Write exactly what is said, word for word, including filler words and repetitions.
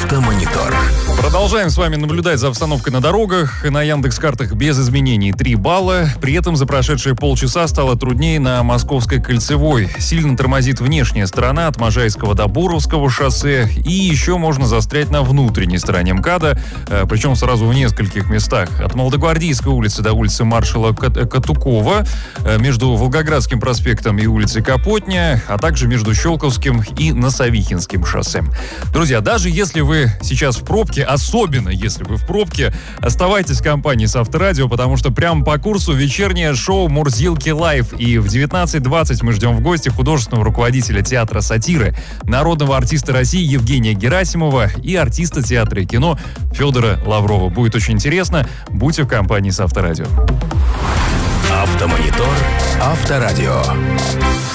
Автомонитор. Продолжаем с вами наблюдать за обстановкой на дорогах. На Яндекс.Картах без изменений три балла. При этом за прошедшие полчаса стало труднее на Московской кольцевой. Сильно тормозит внешняя сторона от Можайского до Боровского шоссе. И еще можно застрять на внутренней стороне МКАДа, причем сразу в нескольких местах. От Молодогвардейской улицы до улицы маршала Катукова, между Волгоградским проспектом и улицей Капотня, а также между Щелковским и Носовихинским шоссе. Друзья, даже если вы сейчас в пробке, особенно если вы в пробке, оставайтесь в компании с Авторадио, потому что прямо по курсу вечернее шоу «Мурзилки Лайв». И в девятнадцать двадцать мы ждем в гости художественного руководителя театра сатиры, народного артиста России Евгения Герасимова и артиста театра и кино Федора Лаврова. Будет очень интересно. Будьте в компании с Авторадио. Автомонитор. Авторадио.